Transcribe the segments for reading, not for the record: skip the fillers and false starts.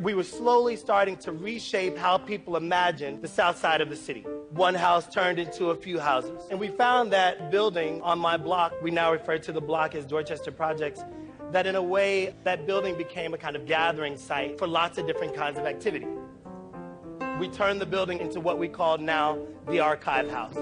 we were slowly starting to reshape how people imagined the south side of the city. One house turned into a few houses. And we found that building on my block, we now refer to the block as Dorchester Projects, that in a way, that building became a kind of gathering site for lots of different kinds of activity. We turned the building into what we call now the Archive House.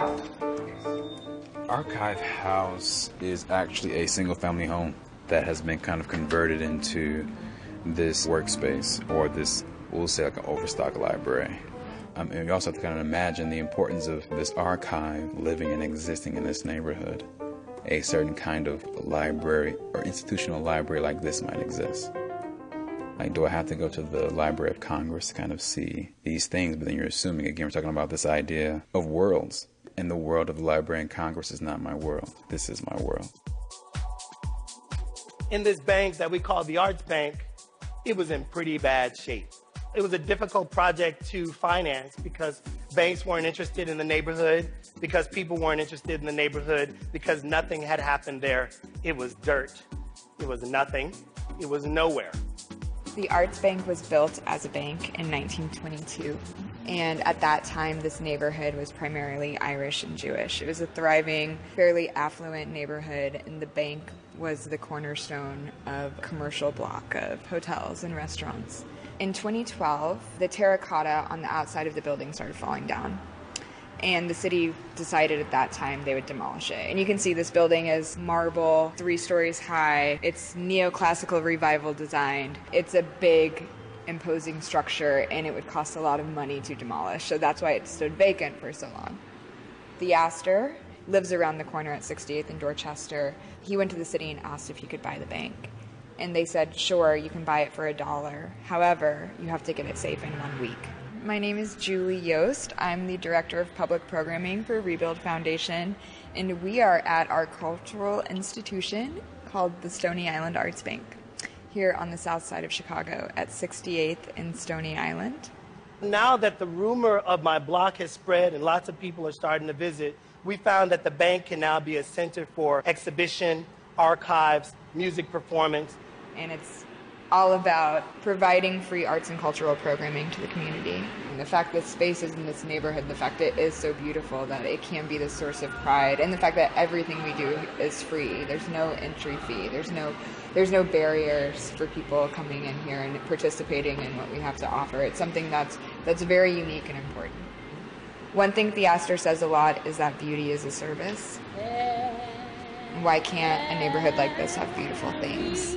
Archive House is actually a single-family home that has been kind of converted into this workspace, or this, we'll say, like an overstock library. And you also have to kind of imagine the importance of this archive living and existing in this neighborhood. A certain kind of library or institutional library like this might exist. Like, do I have to go to the Library of Congress to kind of see these things? But then you're assuming, again, we're talking about this idea of worlds. And the world of the Library of Congress is not my world. This is my world. In this bank that we call the Arts Bank, it was in pretty bad shape. It was a difficult project to finance because banks weren't interested in the neighborhood, because people weren't interested in the neighborhood, because nothing had happened there. It was dirt. It was nothing. It was nowhere. The Arts Bank was built as a bank in 1922. And at that time, this neighborhood was primarily Irish and Jewish. It was a thriving, fairly affluent neighborhood, and the bank was the cornerstone of a commercial block of hotels and restaurants. In 2012, the terracotta on the outside of the building started falling down. And the city decided at that time they would demolish it. And you can see this building is marble, 3 stories high. It's neoclassical revival designed. It's a big, imposing structure, and it would cost a lot of money to demolish. So that's why it stood vacant for so long. The Astor lives around the corner at 68th and Dorchester. He went to the city and asked if he could buy the bank. And they said, sure, you can buy it for $1. However, you have to get it safe in 1 week. My name is Julie Yost. I'm the Director of Public Programming for Rebuild Foundation, and we are at our cultural institution called the Stony Island Arts Bank here on the south side of Chicago at 68th and Stony Island. Now that the rumor of my block has spread and lots of people are starting to visit, we found that the bank can now be a center for exhibition, archives, music performance. And it's all about providing free arts and cultural programming to the community. And the fact that space is in this neighborhood, the fact that it is so beautiful, that it can be this source of pride, and the fact that everything we do is free. There's no entry fee. There's no barriers for people coming in here and participating in what we have to offer. It's something that's very unique and important. One thing the Astor says a lot is that beauty is a service. Why can't a neighborhood like this have beautiful things?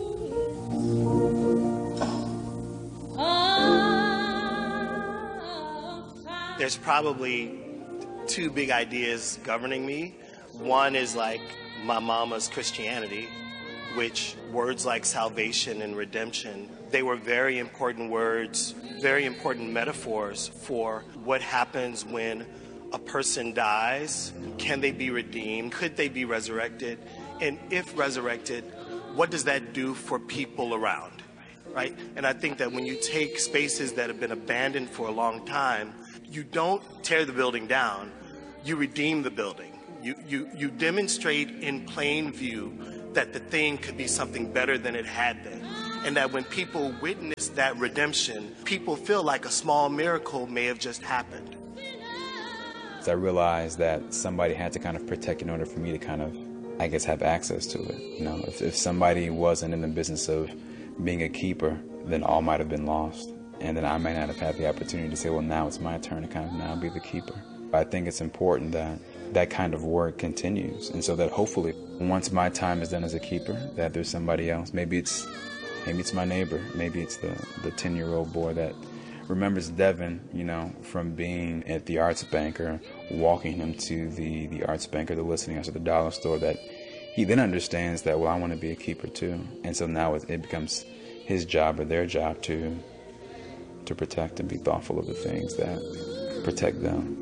There's probably 2 big ideas governing me. One is like my mama's Christianity, which words like salvation and redemption, they were very important words, very important metaphors for what happens when a person dies. Can they be redeemed? Could they be resurrected? And if resurrected, what does that do for people around, right? And I think that when you take spaces that have been abandoned for a long time, you don't tear the building down, you redeem the building. You demonstrate in plain view that the thing could be something better than it had been. And that when people witness that redemption, people feel like a small miracle may have just happened. So I realized that somebody had to kind of protect in order for me to kind of, I guess, have access to it. You know, if somebody wasn't in the business of being a keeper, then all might have been lost. And then I might not have had the opportunity to say, well, now it's my turn to kind of now be the keeper. I think it's important that that kind of work continues. And so that hopefully once my time is done as a keeper, that there's somebody else. Maybe it's my neighbor. Maybe it's the 10-year-old boy that remembers Devin, you know, from being at the Arts Bank or walking him to the Arts Bank or the listening house or the dollar store, that he then understands that, well, I want to be a keeper too. And so now it becomes his job or their job to protect and be thoughtful of the things that protect them.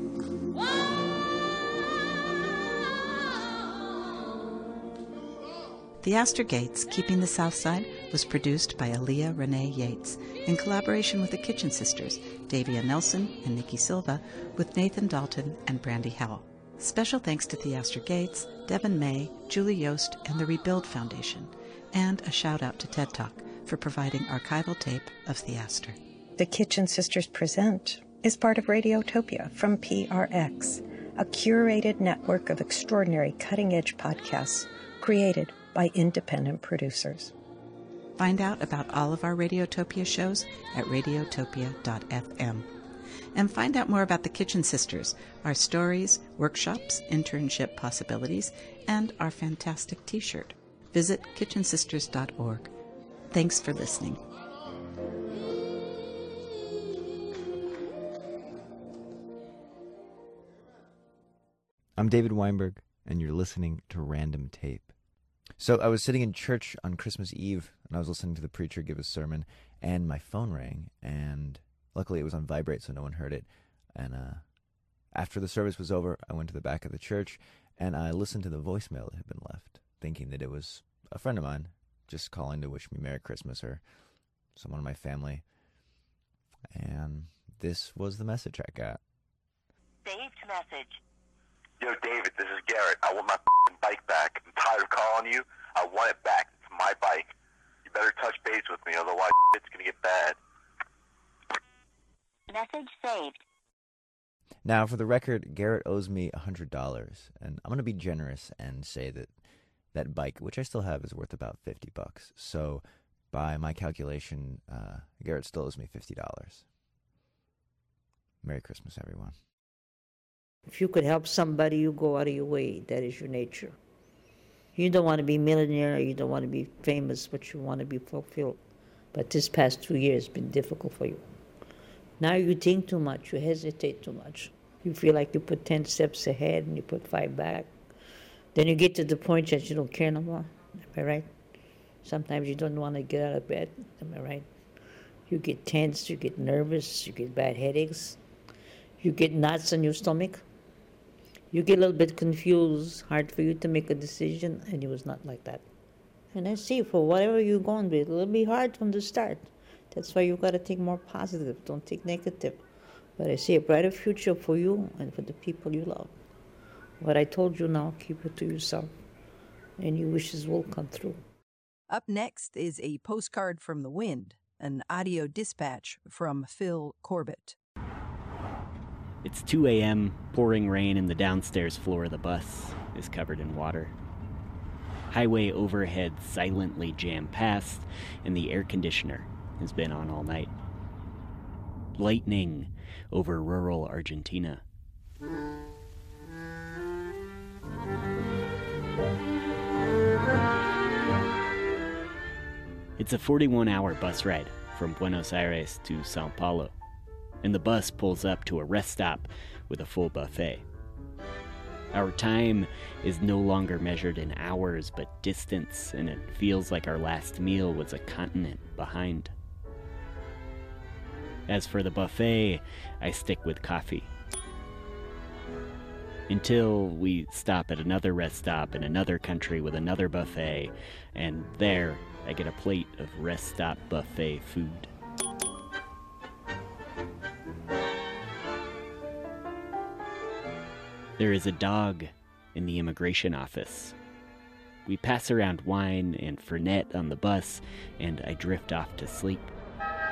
The Astor Gates, Keeping the South Side, was produced by Aaliyah Renee Yates in collaboration with the Kitchen Sisters, Davia Nelson and Nikki Silva, with Nathan Dalton and Brandy Howell. Special thanks to the Astor Gates, Devin May, Julie Yost, and the Rebuild Foundation, and a shout out to TED Talk for providing archival tape of Theaster. The Kitchen Sisters Present is part of Radiotopia from PRX, a curated network of extraordinary cutting-edge podcasts created by independent producers. Find out about all of our Radiotopia shows at radiotopia.fm. And find out more about the Kitchen Sisters, our stories, workshops, internship possibilities, and our fantastic t-shirt. Visit kitchensisters.org. Thanks for listening. I'm David Weinberg, and you're listening to Random Tape. So I was sitting in church on Christmas Eve, and I was listening to the preacher give a sermon, and my phone rang, and luckily it was on vibrate, so no one heard it. And after the service was over, I went to the back of the church, and I listened to the voicemail that had been left, thinking that it was a friend of mine just calling to wish me Merry Christmas or someone in my family. And this was the message I got. Saved message. Yo, David, this is Garrett. I want my bike back. I'm tired of calling you. I want it back. It's my bike. You better touch base with me, otherwise it's going to get bad. Message saved. Now, for the record, Garrett owes me $100, and I'm going to be generous and say that that bike, which I still have, is worth about $50. So, by my calculation, Garrett still owes me $50. Merry Christmas, everyone. If you could help somebody, you go out of your way. That is your nature. You don't want to be millionaire, you don't want to be famous, but you want to be fulfilled. But this past 2 years has been difficult for you. Now you think too much, you hesitate too much. You feel like you put 10 steps ahead and you put 5 back. Then you get to the point that you don't care no more. Am I right? Sometimes you don't want to get out of bed. Am I right? You get tense, you get nervous, you get bad headaches. You get knots in your stomach. You get a little bit confused, hard for you to make a decision, and it was not like that. And I see, for whatever you're going with, it'll be hard from the start. That's why you got to think more positive, don't think negative. But I see a brighter future for you and for the people you love. What I told you now, keep it to yourself, and your wishes will come true. Up next is a postcard from the wind, an audio dispatch from Phil Corbett. It's 2 a.m., pouring rain, and the downstairs floor of the bus is covered in water. Highway overhead silently jammed past, and the air conditioner has been on all night. Lightning over rural Argentina. It's a 41-hour bus ride from Buenos Aires to Sao Paulo, and the bus pulls up to a rest stop with a full buffet. Our time is no longer measured in hours, but distance, and it feels like our last meal was a continent behind. As for the buffet, I stick with coffee. Until we stop at another rest stop in another country with another buffet, and there I get a plate of rest stop buffet food. There is a dog in the immigration office. We pass around wine and Fernet on the bus, and I drift off to sleep.